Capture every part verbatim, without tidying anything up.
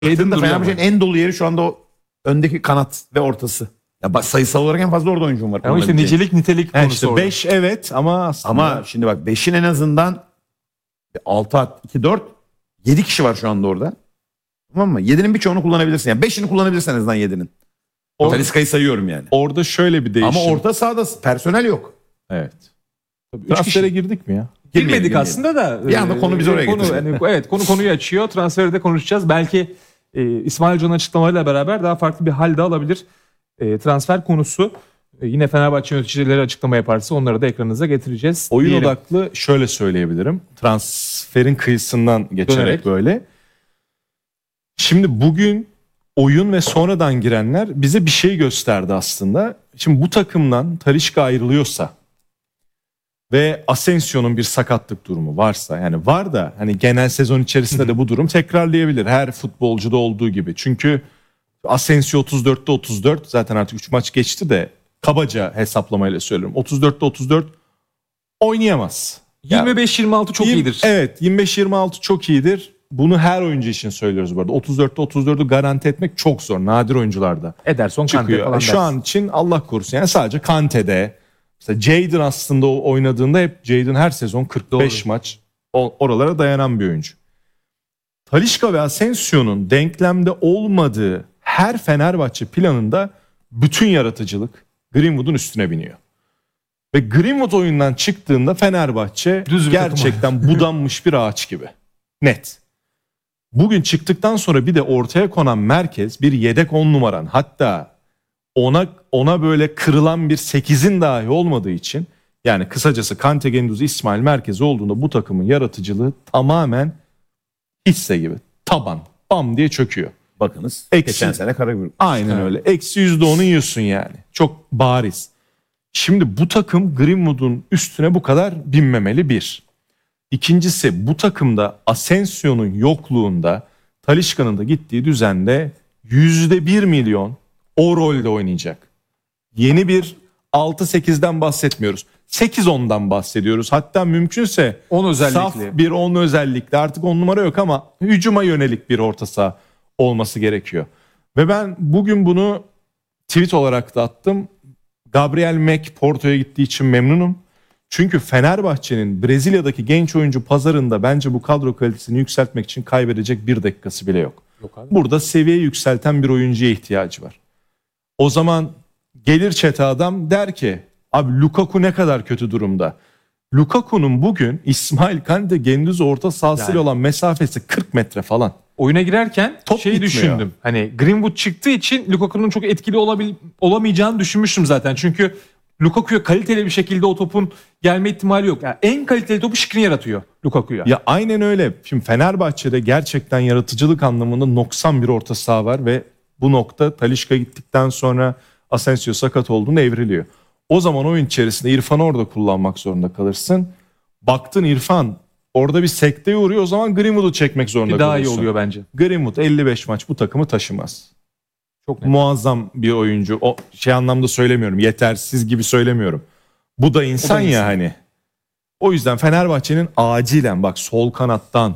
Aydın da Fenerbahçe'nin en dolu yeri şu anda o öndeki kanat ve ortası. Ya bak, sayısal olarak en fazla orada oyuncum var. Ama işte nicelik nitelik Yani konusu işte orada. beş evet ama aslında... Ama şimdi bak beşin en azından altı at, iki dört yedi kişi var şu anda orada. Tamam mı? yedinin birçoğunu kullanabilirsin. Yani beşini kullanabilirsin en azından yedinin. Talisca'yı sayıyorum yani. Orada şöyle bir değişim. Ama orta sahada personel yok. Evet. Tabii, Üç transfere kişi. girdik mi ya? Girmedik Girmeyelim, aslında da. Bir anda konu bizi oraya konu, getirdi. yani, evet konu konuyu açıyor. Transferi de konuşacağız. Belki e, İsmail Hoca'nın açıklamalarıyla beraber daha farklı bir hal de alabilir. E, transfer konusu. E, yine Fenerbahçe yöneticileri açıklama yaparsa onları da ekranınıza getireceğiz. Oyun diyelim. odaklı şöyle söyleyebilirim. Transferin kıyısından geçerek Dönerek. böyle. Şimdi bugün oyun ve sonradan girenler bize bir şey gösterdi aslında. Şimdi bu takımdan Talisca ayrılıyorsa ve Asensio'nun bir sakatlık durumu varsa, yani var da hani genel sezon içerisinde de bu durum tekrarlayabilir. Her futbolcuda olduğu gibi. Çünkü Asensio otuz dörtte otuz dört, zaten artık üç maç geçti de kabaca hesaplamayla söylüyorum. otuz dörtte otuz dört oynayamaz. yirmi beş yirmi altı çok Yirmi- iyidir. Evet, yirmi beş yirmi altı çok iyidir. Bunu her oyuncu için söylüyoruz bu arada. otuz dörtte otuz dördü garanti etmek çok zor. Nadir oyuncularda Ederson, Kante çıkıyor. falan Şu dersin. an için Allah korusun. Yani sadece Kante'de. Mesela Jadon aslında o oynadığında hep Jadon her sezon kırk beş Doğru. maç o- oralara dayanan bir oyuncu. Talisca ve Asensio'nun denklemde olmadığı her Fenerbahçe planında bütün yaratıcılık Greenwood'un üstüne biniyor. Ve Greenwood oyundan çıktığında Fenerbahçe Düz bir takım gerçekten budanmış bir ağaç gibi. Net. Bugün çıktıktan sonra bir de ortaya konan merkez bir yedek on numaran, hatta ona ona böyle kırılan bir sekizin dahi olmadığı için, yani kısacası Kante, Gendouzi, İsmail merkezi olduğunda bu takımın yaratıcılığı tamamen hisse gibi. Taban. Bam diye çöküyor. Bakınız. Eksi. Geçen sene Karagümrük. Aynen öyle. Eksi yüzde onu yiyorsun yani. Çok bariz. Şimdi bu takım Greenwood'un üstüne bu kadar binmemeli bir. İkincisi, bu takımda Asensio'nun yokluğunda Talisca'nın da gittiği düzende yüzde bir milyon o rolde oynayacak. Yeni bir altı sekizden bahsetmiyoruz. sekiz ondan bahsediyoruz. Hatta mümkünse on özellikle. saf bir on özellikle, artık on numara yok ama hücuma yönelik bir orta saha olması gerekiyor. Ve ben bugün bunu tweet olarak da attım. Gabriel Mek Porto'ya gittiği için memnunum. Çünkü Fenerbahçe'nin Brezilya'daki genç oyuncu pazarında bence bu kadro kalitesini yükseltmek için kaybedecek bir dakikası bile yok. Yok abi. Burada seviye yükselten bir oyuncuya ihtiyacı var. O zaman gelir çete adam der ki, abi Lukaku ne kadar kötü durumda. Lukaku'nun bugün İsmail Kante, Gendouzi orta sahasıyla Yani. olan mesafesi kırk metre falan. Oyuna girerken Top şeyi gitmiyor. düşündüm. Hani Greenwood çıktığı için Lukaku'nun çok etkili olabil- olamayacağını düşünmüştüm zaten. Çünkü Lukaku'ya kaliteli bir şekilde o topun gelme ihtimali yok. Yani en kaliteli topu Skriniar yaratıyor Lukaku'ya. Ya aynen öyle. Şimdi Fenerbahçe'de gerçekten yaratıcılık anlamında noksan bir orta saha var ve bu nokta Talisca gittikten sonra Asensio sakat olduğunda evriliyor. O zaman oyun içerisinde İrfan'ı orada kullanmak zorunda kalırsın. Baktın İrfan orada bir sekteye uğruyor, o zaman Greenwood'u çekmek zorunda Ki daha iyi kalıyorsun. oluyor bence. Greenwood elli beş maç bu takımı taşımaz. Çok net. Muazzam bir oyuncu. O şey anlamda söylemiyorum. Yetersiz gibi söylemiyorum. Bu da insan, O da insan. ya hani. O yüzden Fenerbahçe'nin acilen bak sol kanattan,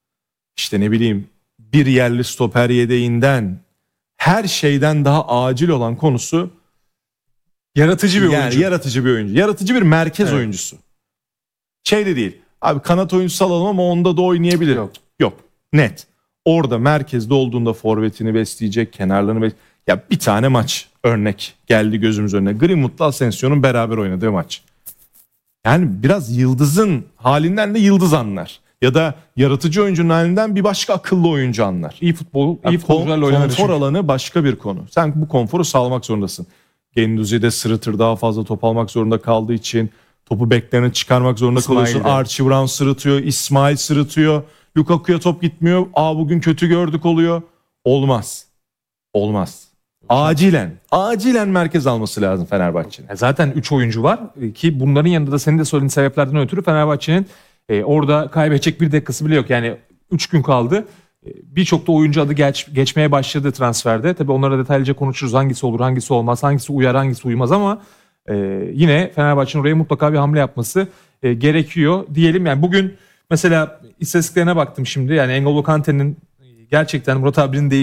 işte ne bileyim bir yerli stoper yedeğinden, her şeyden daha acil olan konusu Yaratıcı bir yani oyuncu. yaratıcı bir oyuncu. Yaratıcı bir merkez Evet. oyuncusu. Şey de değil. Abi kanat oyuncusu alalım ama onda da oynayabilir. Yok. Yok. Net. Orada merkezde olduğunda forvetini besleyecek, kenarlarını besleyecek. Ya bir tane maç örnek geldi gözümüz önüne. Greenwood'la Asensio'nun beraber oynadığı maç. Yani biraz yıldızın halinden de yıldız anlar. Ya da yaratıcı oyuncunun halinden bir başka akıllı oyuncu anlar. İyi futbol, Yani iyi futbolcularla kon- oynar. konfor alanı başka bir konu. Sen bu konforu sağlamak zorundasın. Gendouzi de sırıtır, daha fazla top almak zorunda kaldığı için topu beklerine çıkarmak zorunda İsmail kalıyorsun. de. Archie Brown sırıtıyor, İsmail sırıtıyor. Lukaku'ya top gitmiyor. Aa bugün kötü gördük oluyor. Olmaz. Olmaz. Acilen, acilen merkez alması lazım Fenerbahçe'nin. Ya zaten üç oyuncu var ki bunların yanında da senin de söylediğin sebeplerden ötürü Fenerbahçe'nin e, orada kaybedecek bir dakikası bile yok. Yani üç gün kaldı. E, Birçok da oyuncu adı geç, geçmeye başladı transferde. Tabii onlara detaylıca konuşuruz. Hangisi olur, hangisi olmaz, hangisi uyar, hangisi uymaz ama e, yine Fenerbahçe'nin oraya mutlaka bir hamle yapması e, gerekiyor diyelim. Yani bugün mesela istatistiklerine baktım şimdi. Yani N'Golo Kante'nin gerçekten Murat abinin